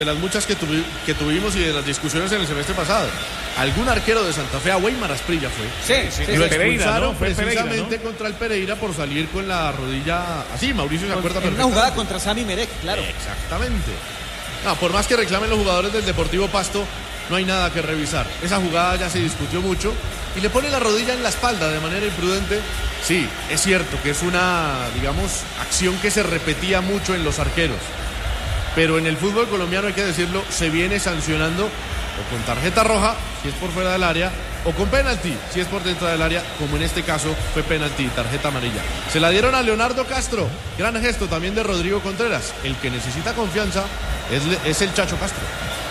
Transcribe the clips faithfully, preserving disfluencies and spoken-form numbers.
De las muchas que, tuvi, que tuvimos y de las discusiones en el semestre pasado. Algún arquero de Santa Fe, a Weimar Asprilla fue. Sí, sí, sí. Lo Pereira, expulsaron ¿no? Fue precisamente Pereira, ¿no? contra el Pereira por salir con la rodilla así. Mauricio se acuerda En perfectamente. una jugada contra Sami Merek, claro. Exactamente. No, por más que reclamen los jugadores del Deportivo Pasto, no hay nada que revisar. Esa jugada ya se discutió mucho y le pone la rodilla en la espalda de manera imprudente. Sí, es cierto que es una, digamos, acción que se repetía mucho en los arqueros. Pero en el fútbol colombiano, hay que decirlo, se viene sancionando o con tarjeta roja, si es por fuera del área, o con penalti, si es por dentro del área, como en este caso fue penalti, tarjeta amarilla. Se la dieron a Leonardo Castro, gran gesto también de Rodrigo Contreras. El que necesita confianza es, es el Chacho Castro.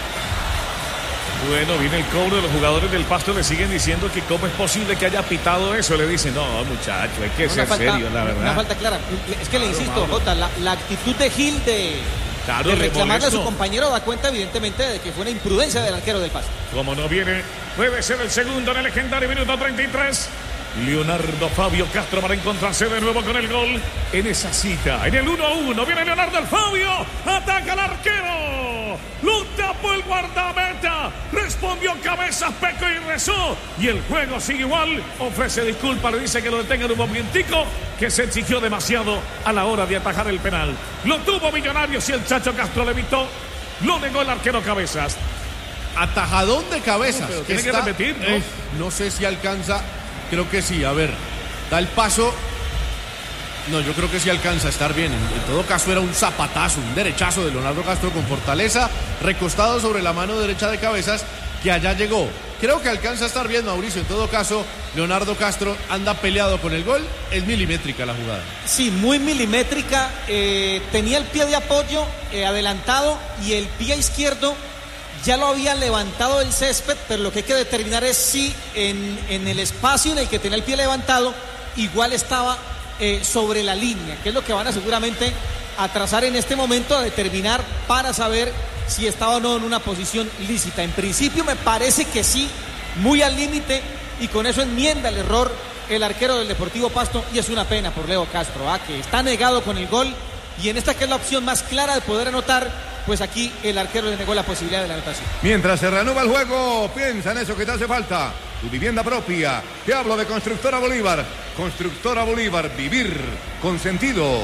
Bueno, viene el cobro de los jugadores del Pasto, le siguen diciendo que cómo es posible que haya pitado eso. Le dicen, no, muchacho, hay que Una ser falta, serio, la verdad. Una falta clara. Es que Claro, le insisto, Mauro. Jota, la, la actitud de Gil de, Claro, de le reclamarle a su molesto. compañero da cuenta evidentemente de que fue una imprudencia del arquero del Pasto. Como no viene, puede ser el segundo en el legendario minuto treinta y tres. Leonardo Fabio Castro para encontrarse de nuevo con el gol en esa cita. En el uno a uno viene Leonardo el Fabio, ataca al arquero, lo tapó el guardameta, respondió Cabezas, pecó y rezó, y el juego sigue igual. Ofrece disculpas, le dice que lo detengan un momentico, que se exigió demasiado a la hora de atajar el penal. Lo tuvo Millonarios y el Chacho Castro le evitó, lo negó el arquero Cabezas. Atajadón de Cabezas. No, pero que tiene que está, repetir, ¿no? eh, no sé si alcanza, creo que sí. A ver, da el paso. No, yo creo que sí alcanza a estar bien. En, en todo caso era un zapatazo, un derechazo de Leonardo Castro con fortaleza, recostado sobre la mano derecha de Cabezas, que allá llegó. Creo que alcanza a estar bien, Mauricio. En todo caso, Leonardo Castro anda peleado con el gol. Es milimétrica la jugada. Sí, muy milimétrica. Eh, tenía el pie de apoyo eh, adelantado y el pie izquierdo ya lo había levantado del césped, pero lo que hay que determinar es si en, en el espacio en el que tenía el pie levantado igual estaba eh, sobre la línea, que es lo que van a seguramente a trazar en este momento, a determinar para saber si estaba o no en una posición lícita. En principio me parece que sí, muy al límite, y con eso enmienda el error el arquero del Deportivo Pasto, y es una pena por Leo Castro, ¿ah? Que está negado con el gol, y en esta que es la opción más clara de poder anotar, pues aquí el arquero le negó la posibilidad de la anotación. Mientras se reanuda el juego, piensa en eso que te hace falta. Tu vivienda propia. Te hablo de Constructora Bolívar. Constructora Bolívar, vivir con sentido.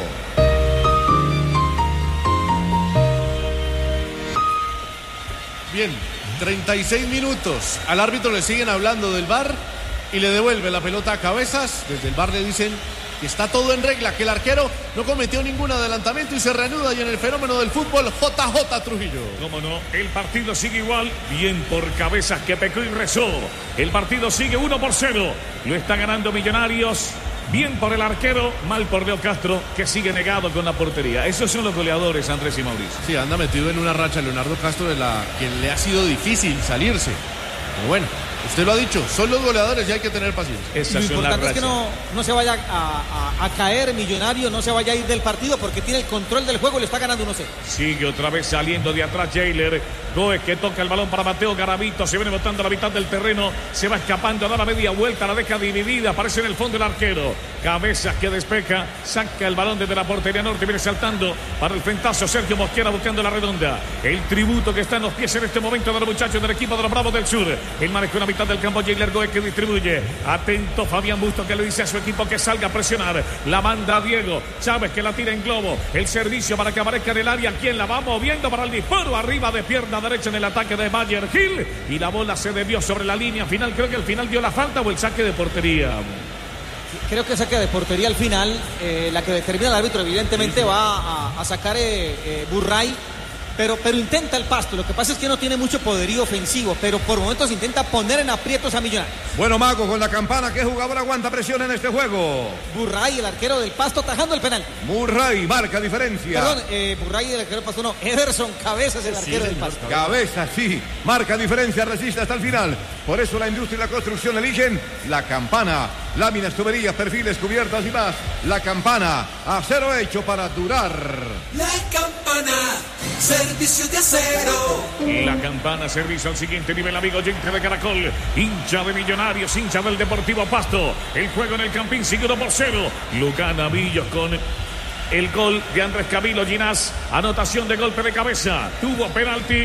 Bien, treinta y seis minutos. Al árbitro le siguen hablando del V A R y le devuelve la pelota a Cabezas. Desde el V A R le dicen que está todo en regla, que el arquero no cometió ningún adelantamiento y se reanuda. Y en el fenómeno del fútbol, J J Trujillo. Cómo no, el partido sigue igual. Bien por Cabezas, que pecó y rezó. El partido sigue uno por cero. Lo está ganando Millonarios. Bien por el arquero, mal por Leo Castro, que sigue negado con la portería. Esos son los goleadores, Andrés y Mauricio. Sí, anda metido en una racha Leonardo Castro de la que le ha sido difícil salirse. Pero bueno, usted lo ha dicho, son los goleadores y hay que tener paciencia. Esa Lo es una importante es que racha. no, no se vaya a, a- a caer Millonario, no se vaya a ir del partido porque tiene el control del juego y le está ganando uno cero. Sigue otra vez saliendo de atrás Jailer. Goes que toca el balón para Mateo Garavito. Se viene botando a la mitad del terreno. Se va escapando, da la media vuelta, la deja dividida. Aparece en el fondo el arquero. Cabezas que despeja. Saca el balón desde la portería norte. Viene saltando para el frentazo. Sergio Mosquera buscando la redonda. El tributo que está en los pies en este momento de los muchachos del equipo de los Bravos del Sur. El manejo en la mitad del campo. Jailer Goes que distribuye. Atento Fabián Busto, que le dice a su equipo que salga a presionar. La manda Diego Chávez, que la tira en globo. El servicio para que aparezca en el área. Quien la va moviendo para el disparo. Arriba de pierna derecha en el ataque de Mayer Gil. Y la bola se debió sobre la línea final. Creo que el final dio la falta o el saque de portería. Creo que saque de portería al final, eh, la que determina el árbitro evidentemente va a, a sacar eh, eh, Burray, pero, pero intenta el Pasto. Lo que pasa es que no tiene mucho poderío ofensivo, pero por momentos intenta poner en aprietos a Millonarios. Bueno, Mago, con la campana, ¿qué jugador aguanta presión en este juego? Burray, el arquero del Pasto, tajando el penal. Murray, marca diferencia. Perdón, eh, Burray, el arquero del Pasto, no, Ederson Cabezas, el arquero del Pasto. Cabeza, sí, marca diferencia, resiste hasta el final. Por eso la industria y la construcción eligen la campana. Láminas, tuberías, perfiles, cubiertas y más. La campana, acero hecho para durar. La campana, servicio de acero. La campana, servicio al siguiente nivel, amigo oyente de Caracol. Hincha de Millonarios, hincha del Deportivo Pasto. El juego en el Campín sigue uno por cero. Lo gana Millos con el gol de Andrés Camilo Ginás, anotación de golpe de cabeza, tuvo penalti.